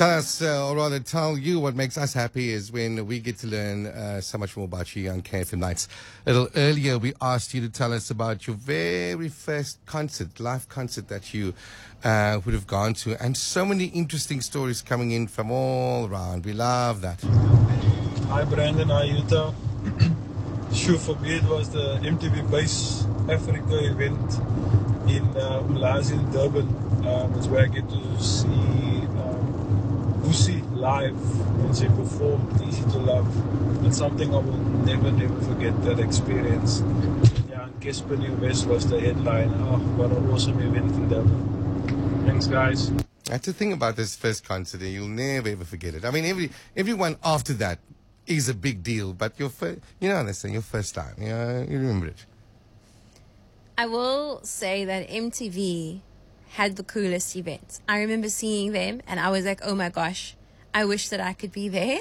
Tell us, or rather tell you what makes us happy is when we get to learn so much more about you on KFM Nights. A little earlier, we asked you to tell us about your very first concert, live concert that you would have gone to. And so many interesting stories coming in from all around. We love that. Hi, Brandon. Hi, Utah. Sure, for me, it was the MTV Base Africa event in Umlazi in Durban. It's where I get to see Busi live when she performed Easy to Love. It's something I will never forget, that experience. Yeah, and Kesper New West was the headline. Oh, what an awesome event in Durban. Thanks, guys. That's the thing about this first concert, you'll never ever forget it. I mean, everyone after that is a big deal, but your first, your first time, you remember it. I will say that MTV had the coolest events. I remember seeing them and I was like, oh my gosh, I wish that I could be there.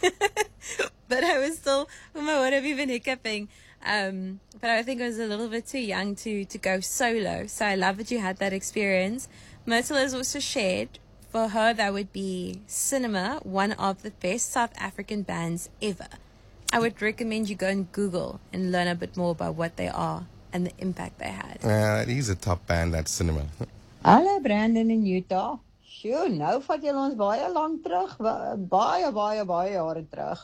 But I was still, I would have even hiccuping. But I think I was a little bit too young to go solo. So I love that you had that experience. Myrtle has also shared, for her, that would be Cinema, one of the best South African bands ever. I would recommend you go and Google and learn a bit more about what they are and the impact they had. It is a top band, that Cinema. Hallo Brandon in Utah. Sjoe, nou vat julle ons baie lank terug, baie jare terug.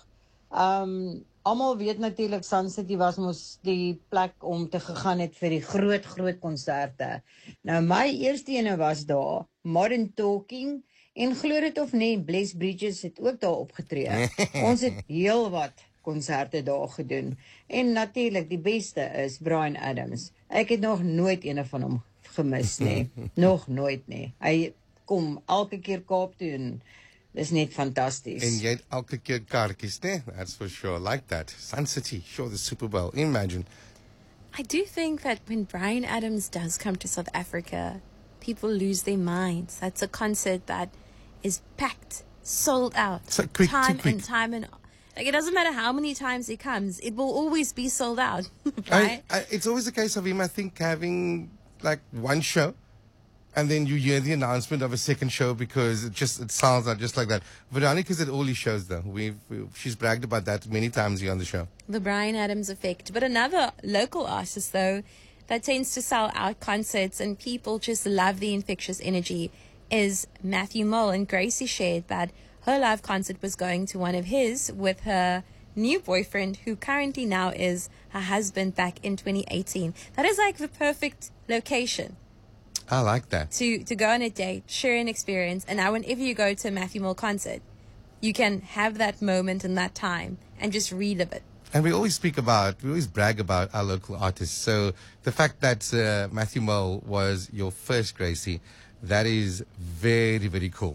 Almal weet natuurlik Sun City was mos die plek om te gegaan het vir die groot konserte. Nou my eerste ene was daar, Modern Talking, en glo dit of nie, Bless Bridges het ook daar opgetree. Ons het heel wat konserte daar gedoen. En natuurlik die beste is Bryan Adams. Ek het nog nooit een van hom gemis nie. Nog nooit nie. Hy kom elke keer Kaap toe en dis net fantasties. En jy het elke keer kaartjies, nee? That's for sure. Like that. Sun City, sure, the Super Bowl. Imagine. I do think that when Bryan Adams does come to South Africa, people lose their minds. That's a concert that is packed, sold out. So quick, time too quick. and time and like it doesn't matter how many times he comes, it will always be sold out. Right? It's always a case of him, I think, having like one show, and then you hear the announcement of a second show because it sounds out just like that. Veronica's at all his shows, though. She's bragged about that many times here on the show. The Bryan Adams effect. But another local artist, though, that tends to sell out concerts and people just love the infectious energy is Matthew Mole. And Gracie shared that her live concert was going to one of his with her new boyfriend, who currently now is her husband, back in 2018. That is like the perfect location. I like that. To go on a date, share an experience, and now whenever you go to a Matthew Mole concert, you can have that moment and that time and just relive it. And we always brag about our local artists. So the fact that Matthew Mole was your first, Gracie, that is very, very cool.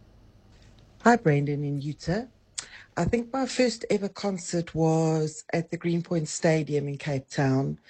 Hi, Brandon in Utah. I think my first ever concert was at the Greenpoint Stadium in Cape Town,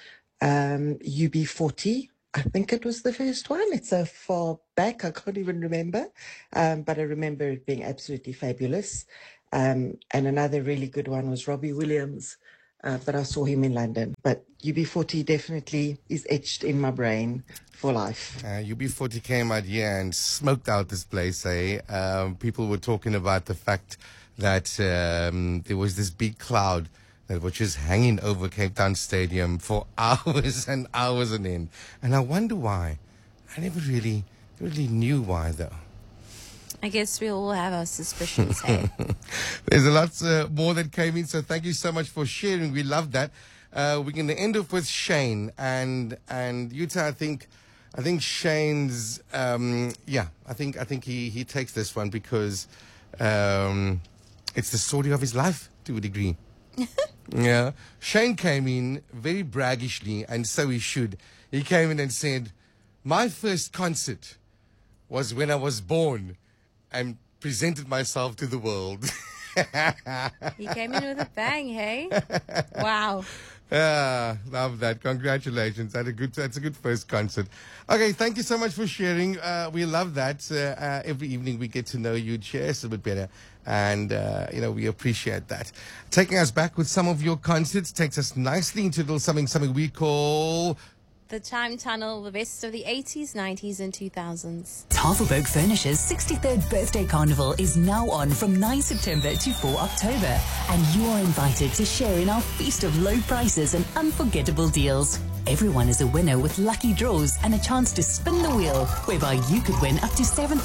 UB40. I think it was the first one. It's so far back, I can't even remember. But I remember it being absolutely fabulous. And another really good one was Robbie Williams, but I saw him in London. But UB40 definitely is etched in my brain for life. UB40 came out here and smoked out this place, people were talking about the fact that there was this big cloud that was just hanging over Cape Town Stadium for hours and hours on end. And I wonder why. I never really knew why, though. I guess we all have our suspicions, hey? There's a lot more that came in, so thank you so much for sharing. We love that. We're going to end off with Shane and Utah. I think Shane's I think he takes this one because it's the story of his life to a degree. Yeah, Shane came in very braggishly, and so he should. He came in and said, "My first concert was when I was born and presented myself to the world." He came in with a bang, hey? Wow. Love that. Congratulations. That's a good first concert. Okay, thank you so much for sharing. We love that. Every evening we get to know you, share us a bit better. And, we appreciate that. Taking us back with some of your concerts takes us nicely into a little something we call the time tunnel, the best of the 80s, 90s, and 2000s. Tafelberg Furniture's 63rd birthday carnival is now on from 9 September to 4 October, and you are invited to share in our feast of low prices and unforgettable deals. Everyone is a winner with lucky draws and a chance to spin the wheel, whereby you could win up to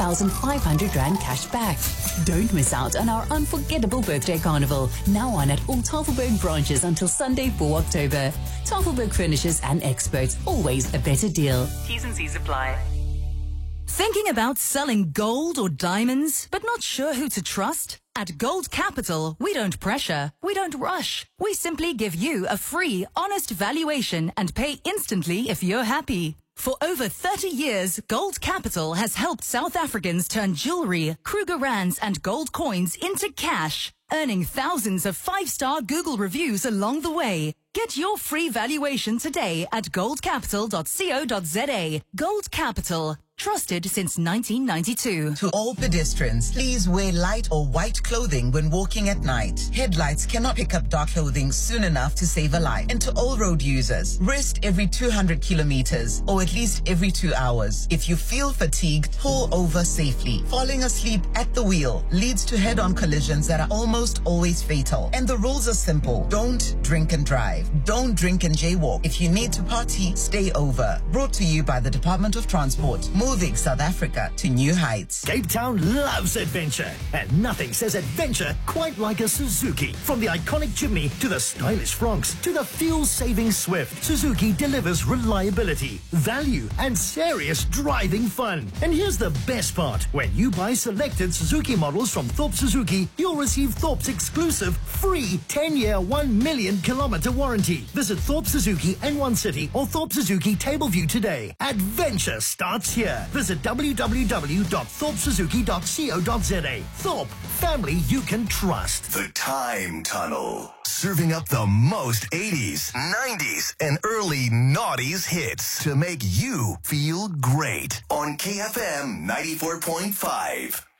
7,500 Rand cash back. Don't miss out on our unforgettable birthday carnival, now on at all Tafelberg branches until Sunday, 4 October. Tafelberg Furnitures and Experts, always a better deal. T's and C's apply. Thinking about selling gold or diamonds, but not sure who to trust? At Gold Capital, we don't pressure, we don't rush. We simply give you a free, honest valuation and pay instantly if you're happy. For over 30 years, Gold Capital has helped South Africans turn jewelry, Kruger Rands and gold coins into cash, earning thousands of 5-star Google reviews along the way. Get your free valuation today at goldcapital.co.za. Gold Capital. Trusted since 1992. To all pedestrians, please wear light or white clothing when walking at night. Headlights cannot pick up dark clothing soon enough to save a life. And to all road users, rest every 200 kilometers or at least every 2 hours. If you feel fatigued, pull over safely. Falling asleep at the wheel leads to head-on collisions that are almost always fatal. And the rules are simple. Don't drink and drive. Don't drink and jaywalk. If you need to party, stay over. Brought to you by the Department of Transport. Moving South Africa to new heights. Cape Town loves adventure, and nothing says adventure quite like a Suzuki. From the iconic Jimny to the stylish Fronx to the fuel-saving Swift, Suzuki delivers reliability, value, and serious driving fun. And here's the best part. When you buy selected Suzuki models from Thorpe Suzuki, you'll receive Thorpe's exclusive free 10-year, 1 million kilometer warranty. Visit Thorpe Suzuki N1 City or Thorpe Suzuki Tableview today. Adventure starts here. Visit www.thorpesuzuki.co.za. Thorpe, family you can trust. The Time Tunnel, serving up the most 80s, 90s, and early noughties hits to make you feel great on KFM 94.5.